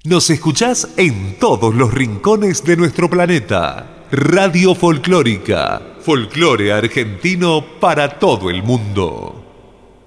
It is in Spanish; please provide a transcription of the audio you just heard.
Nos escuchás en todos los rincones de nuestro planeta. Radio Folclórica. Folclore argentino para todo el mundo.